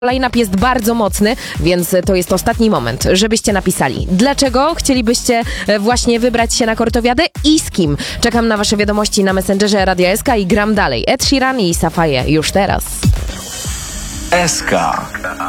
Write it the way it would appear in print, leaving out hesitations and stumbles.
Line-up jest bardzo mocny, więc to jest ostatni moment, żebyście napisali, dlaczego chcielibyście właśnie wybrać się na Kortowiadę i z kim. Czekam na wasze wiadomości na Messengerze Radia SK i gram dalej. Ed Sheeran i Sapphire już teraz. SK.